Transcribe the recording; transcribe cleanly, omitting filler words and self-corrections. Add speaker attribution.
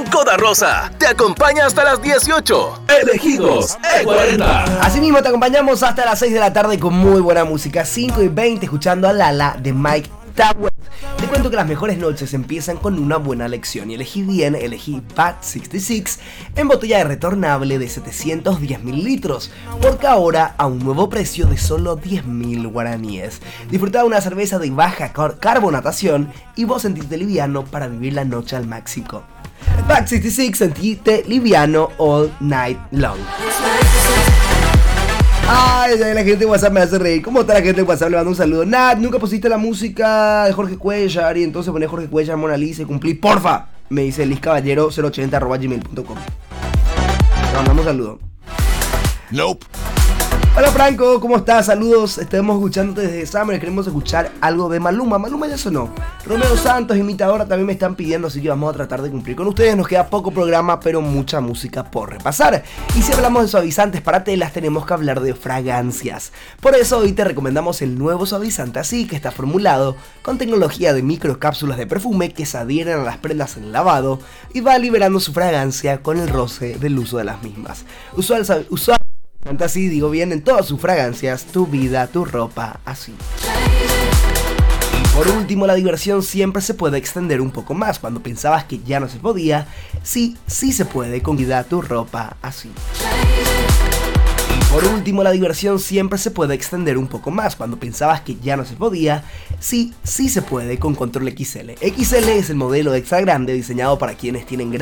Speaker 1: Coda Rosa te acompaña hasta las 18. Elegidos E40.
Speaker 2: Asimismo te acompañamos hasta las 6 de la tarde con muy buena música. 5:20 escuchando a Lala de Mike Tower. Te cuento que las mejores noches empiezan con una buena lección y elegí bien, elegí Bad 66 en botella de retornable de 710 mililitros, porque ahora a un nuevo precio de solo 10.000 guaraníes. Disfruta de una cerveza de baja carbonatación y vos sentirte liviano para vivir la noche al máximo. Bad 66, sentirte liviano all night long. Ay, la gente de WhatsApp me hace reír. ¿Cómo está la gente de WhatsApp? Le mando un saludo. Nat, nunca pusiste la música de Jorge Cuellar y entonces poné Jorge Cuellar, Mona Lisa y cumplí. Porfa, me dice Liz Caballero 080@gmail.com. Le mandamos un saludo.
Speaker 1: Nope.
Speaker 2: Hola Franco, ¿cómo estás? Saludos, estamos escuchando desde Summer. Queremos escuchar algo de Maluma. Maluma ya sonó. Romeo Santos, imitadora, también me están pidiendo, así que vamos a tratar de cumplir con ustedes. Nos queda poco programa, pero mucha música por repasar. Y si hablamos de suavizantes para telas, tenemos que hablar de fragancias. Por eso hoy te recomendamos el nuevo suavizante Así, que está formulado con tecnología de microcápsulas de perfume que se adhieren a las prendas en el lavado y va liberando su fragancia con el roce del uso de las mismas. Usual Así, digo bien, en todas sus fragancias, tu vida, tu ropa, así. Y por último, la diversión siempre se puede extender un poco más. Cuando pensabas que ya no se podía, sí se puede con vida, tu ropa, así. Por último, la diversión siempre se puede extender un poco más. Cuando pensabas que ya no se podía, sí se puede con Control XL. XL es el modelo extra grande diseñado para quienes tienen